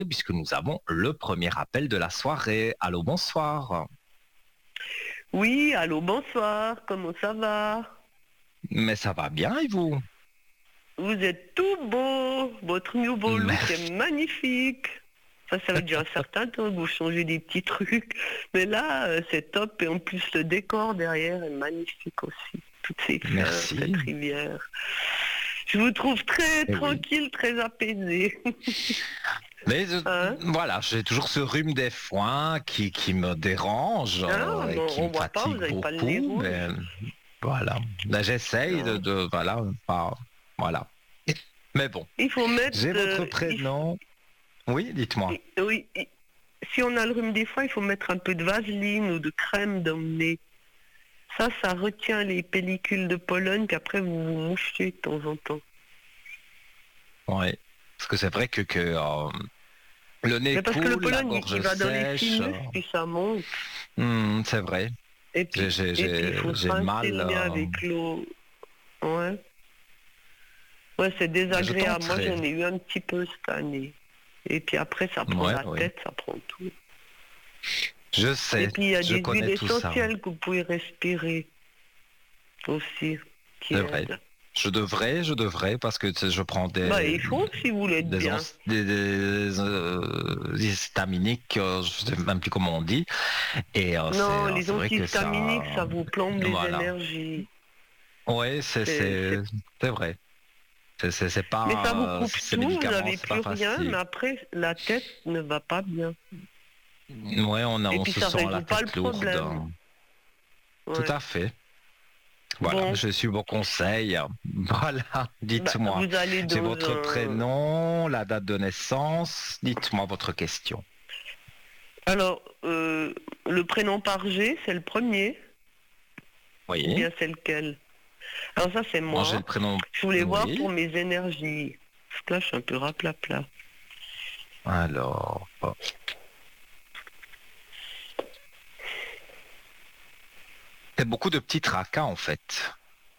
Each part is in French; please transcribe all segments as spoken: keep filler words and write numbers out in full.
puisque nous avons le premier appel de la soirée. Allô, bonsoir. Oui, allô, bonsoir, comment ça va? Mais ça va bien et vous? Vous êtes tout beau, votre nouveau look Merci. est magnifique. Ça, ça fait déjà un certain temps que vous changez des petits trucs, mais là, euh, c'est top, et en plus, le décor derrière est magnifique aussi. Toutes ces fleurs, Merci. cette rivière. Je vous trouve très Eh oui. tranquille, très apaisé. Mais je- Hein? voilà, j'ai toujours ce rhume des foins qui, qui me dérange Ah, euh, et bon, qui on me voit pas, vous fatigue n'avez pas le nez beaucoup. rouge. Mais voilà, là, j'essaye de, Non. de- voilà, pas, voilà. Mais bon, Il faut mettre... j'ai votre euh, il f- prénom. Oui, dites-moi. Oui, si on a le rhume des foins, il faut mettre un peu de vaseline ou de crème dans le nez. Ça, ça retient les pellicules de pollen qu'après vous vous mouchez de temps en temps. Oui, parce que c'est vrai que, que euh, le nez Mais parce que le coule, la pollen, il, gorge il va dans les sèche. sinus, euh, puis ça monte. hmm, c'est vrai. Et J'ai puis, j'ai- et puis il faut j'ai- se j'ai rincer mal. le nez euh, avec l'eau. Ouais. Ouais, c'est je désagréable. Moi, tenterai. j'en ai eu un petit peu cette année. Et puis après, ça prend Ouais, la oui. tête, ça prend tout. Je Et sais, puis, il y a je des connais huiles tout ça. essentielles que vous pouvez respirer aussi, qui C'est vrai. aident. Je devrais, je devrais, parce que tu sais, je prends Bah, des il faut si vous voulez être des, ans- bien. des, des, euh, histaminiques, euh, je sais même plus comment on dit. Et euh, c'est Non, euh, les c'est vrai que antihistaminiques, ça, ça vous plombe les voilà. énergies. Ouais, c'est C'est, c'est c'est- c'est vrai. C'est c'est c'est Mais ça vous pas euh, coupe ces tout, vous médicaments, n'avez c'est pas plus rien, mais facile. après, la tête ne va pas bien. Ouais, on a, Et on puis se ça sent la résout pas le tête lourde. problème. Tout Ouais. à fait. Voilà, Bon, je suis vos conseils. Voilà, bah, dites-moi. vous allez J'ai dans votre un... prénom, la date de naissance. Dites-moi votre question. Alors, euh, le prénom par G, c'est le premier, ou Oui. bien c'est lequel? Alors ça, c'est Moi, j'ai le moi. prénom. Je voulais voir Oui. pour mes énergies. Parce que là, je suis un peu raplapla. Alors, oh, c'est beaucoup de petits tracas en fait.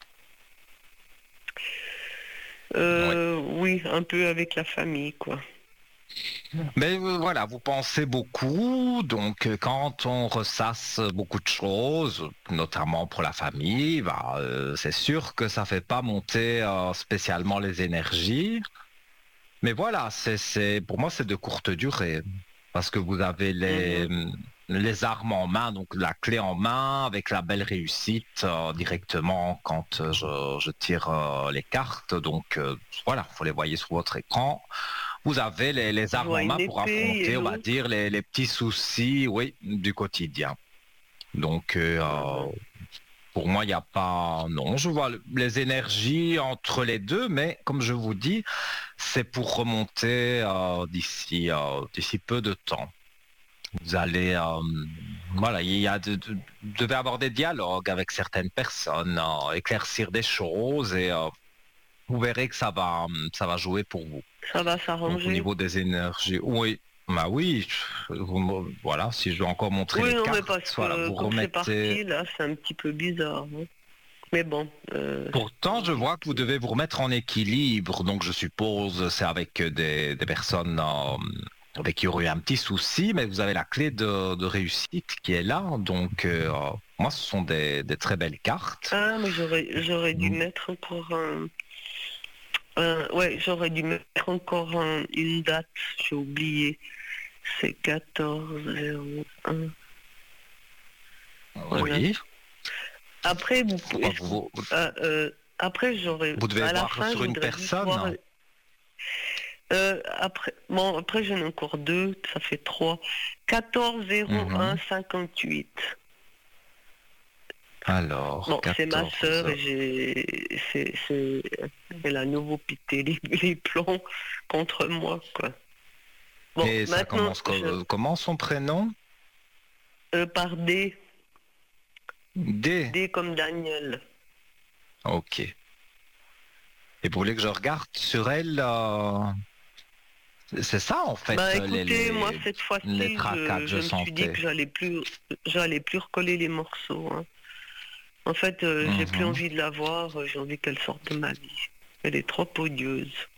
Oui. Euh, oui, un peu avec la famille, quoi. Mais euh, voilà, vous pensez beaucoup, donc euh, quand on ressasse beaucoup de choses, notamment pour la famille, bah, euh, c'est sûr que ça fait pas monter euh, spécialement les énergies. Mais voilà, c'est, c'est, pour moi, c'est de courte durée. Parce que vous avez les, Mhm. les armes en main, donc la clé en main, avec la belle réussite euh, directement quand euh, je, je tire euh, les cartes. Donc euh, voilà, vous les voyez sur votre écran. Vous avez les, les Je armes vois en une main pour épée et affronter, on va l'autre. dire, les, les petits soucis, oui, du quotidien. Donc, euh, euh, Mhm. pour moi, il n'y a pas... Non, je vois le- les énergies entre les deux, mais comme je vous dis, c'est pour remonter euh, d'ici euh, d'ici peu de temps. Vous allez... euh, voilà, il y a de, de- vous devez avoir des dialogues avec certaines personnes, euh, éclaircir des choses et euh, vous verrez que ça va, ça va jouer pour vous. Ça va Donc au s'arranger. niveau des énergies, oui, bah oui, vous me- voilà, si je dois encore montrer Oui, les non, mais cartes, parce voilà, que vous comme c'est remettez. parti, là, c'est un petit peu bizarre. Hein. Mais bon, euh, Pourtant, je oui. vois que vous devez vous remettre en équilibre, donc je suppose c'est avec des, des personnes euh, avec qui il y aurait eu un petit souci, mais vous avez la clé de, de réussite qui est là, donc euh, moi ce sont des, des très belles cartes. Ah, mais j'aurais, j'aurais dû Mm. mettre encore un, un- ouais, j'aurais dû mettre encore un- une date. J'ai oublié. C'est quatorze zéro un. Voilà. Oui, Après, vous pourquoi pouvez, vous, euh, euh, après, j'aurais, vous devez à la voir fin, je sur une voudrais juste voir. personne. Euh, après, bon, après, j'en ai encore deux, ça fait trois. quatorze zéro un Mhm. cinquante-huit. Alors, Bon, c'est ma quatorze. sœur et j'ai, c'est, c'est, elle a à nouveau pité les, les plombs contre moi, quoi. Bon, Et ça maintenant, commence je, co- comment son prénom? euh, par D, D. D comme Daniel. Ok. Et vous voulez que je regarde sur elle euh, c'est ça en fait, Bah, les, écoutez, moi, les, cette les fois-ci, tracas je, que je je me suis dit sentais. que j'allais plus, j'allais plus recoller les morceaux, hein. En fait, euh, j'ai plus Mhm. envie de la voir, euh, j'ai envie qu'elle sorte de ma vie. Elle est trop odieuse.